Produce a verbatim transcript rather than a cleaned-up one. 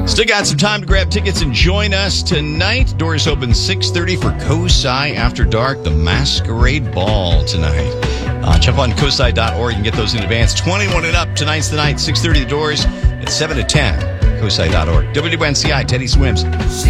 Still got some time to grab tickets and join us tonight. Doors open six thirty for Kosai After Dark, the Masquerade Ball tonight. Uh, jump on kosai dot org and get those in advance. twenty-one and up, tonight's the night, six thirty the doors, at seven to ten, kosai dot org. W W N C I, Teddy Swims.